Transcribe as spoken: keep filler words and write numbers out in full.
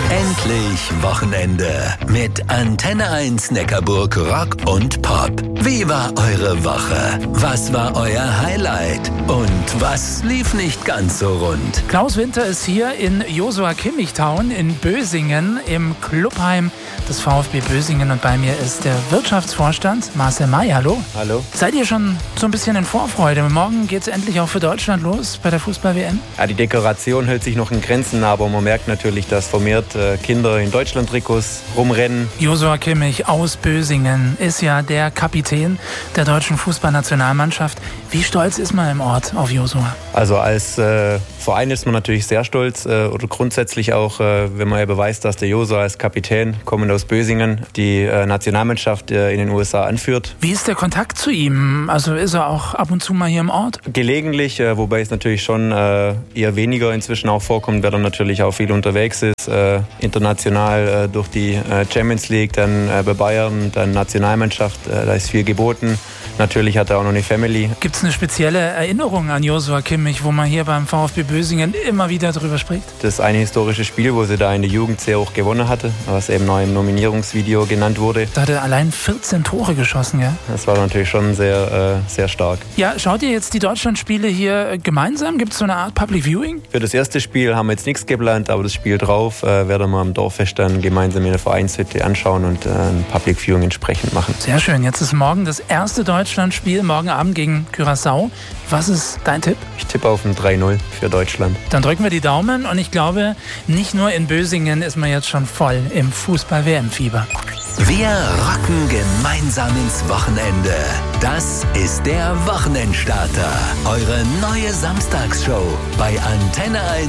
Endlich Wochenende mit Antenne eins Neckarburg Rock und Pop. Wie war eure Woche? Was war euer Highlight? Und was lief nicht ganz so rund? Klaus Winter ist hier in Joshua Kimmich Town in Bösingen im Clubheim des VfB Bösingen und bei mir ist der Wirtschaftsvorstand Marcel May. Hallo. Hallo. Seid ihr schon so ein bisschen in Vorfreude? Morgen geht es endlich auch für Deutschland los bei der Fußball-W M? Ja, die Dekoration hält sich noch in Grenzen, aber man merkt natürlich, dass vermehrt äh, Kinder in Deutschland-Trikots rumrennen. Joshua Kimmich aus Bösingen ist ja der Kapitän der deutschen Fußballnationalmannschaft. Wie stolz ist man im Ort auf Joshua? Also als äh, Verein ist man natürlich sehr stolz äh, oder grundsätzlich auch, äh, wenn man ja beweist, dass der Joshua als Kapitän, kommend aus Bösingen, die äh, Nationalmannschaft äh, in den U S A anführt. Wie ist der Kontakt zu ihm? Also ist er auch ab und zu mal hier im Ort? Gelegentlich, äh, wobei es natürlich schon äh, eher weniger inzwischen auch vorkommt, weil er natürlich auch viel unterwegs ist, äh, international äh, durch die äh, Champions League, dann äh, bei Bayern, dann Nationalmannschaft, äh, da ist viel geboten. Natürlich hat er auch noch eine Family. Gibt es eine spezielle Erinnerung an Joshua Kimmich, wo man hier beim VfB Bösingen immer wieder drüber spricht? Das eine historische Spiel, wo sie da in der Jugend sehr hoch gewonnen hatte, was eben noch im Nominierungsvideo genannt wurde. Da hat er allein vierzehn Tore geschossen, ja? Das war natürlich schon sehr, äh, sehr stark. Ja, schaut ihr jetzt die Deutschlandspiele hier gemeinsam? Gibt es so eine Art Public Viewing? Für das erste Spiel haben wir jetzt nichts geplant, aber das Spiel drauf äh, werden wir am Dorffest dann gemeinsam in der Vereinshütte anschauen und äh, ein Public Viewing entsprechend machen. Sehr schön. Jetzt ist morgen das erste Deutschlandspiel, morgen Abend gegen Curaçao. Was ist dein Tipp? Ich tippe auf ein drei null für Deutschland. Dann drücken wir die Daumen und ich glaube, nicht nur in Bösingen ist man jetzt schon voll im Fußball-W M-Fieber. Wir rocken gemeinsam ins Wochenende. Das ist der Wochenendstarter. Eure neue Samstagsshow bei Antenne eins.